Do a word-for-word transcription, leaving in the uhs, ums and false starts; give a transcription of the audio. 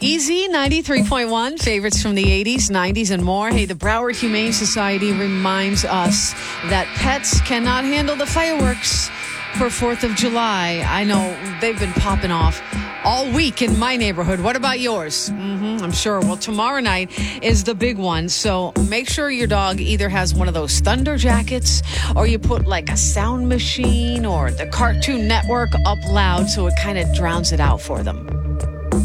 Easy ninety-three point one, favorites from the eighties, nineties, and more. Hey, the Broward Humane Society reminds us that pets cannot handle the fireworks for fourth of July. I know they've been popping off all week in my neighborhood. What about yours? Mm-hmm, I'm sure. Well, tomorrow night is the big one. So make sure your dog either has one of those thunder jackets or you put like a sound machine or the Cartoon Network up loud so it kind of drowns it out for them.